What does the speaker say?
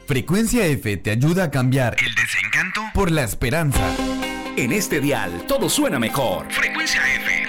Frecuencia F te ayuda a cambiar el desencanto por la esperanza. En este dial todo suena mejor. Frecuencia F.